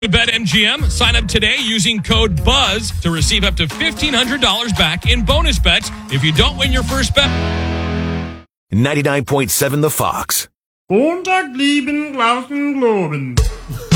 BetMGM. Sign up today using code BUZZ to receive up to $1,500 back in bonus bets if you don't win your first bet. 99.7 The Fox. Montag lieben, glauben, globen.